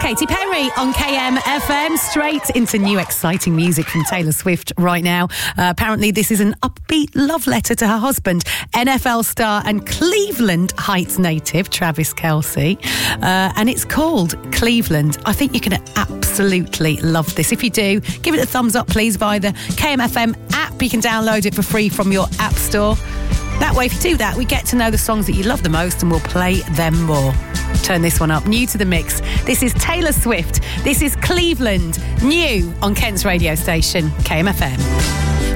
Katy Perry on KMFM, straight into new exciting music from Taylor Swift right now. Apparently this is an upbeat love letter to her husband, NFL star and Cleveland Heights native Travis Kelce, and it's called Cleveland. I think you're going to absolutely love this. If you do, give it a thumbs up please via the KMFM app. You can download it for free from your app store. That way, if you do that, we get to know the songs that you love the most and we'll play them more. Turn this one up. New to the mix. This is Taylor Swift. This is Cleveland. New on Kent's radio station, KMFM.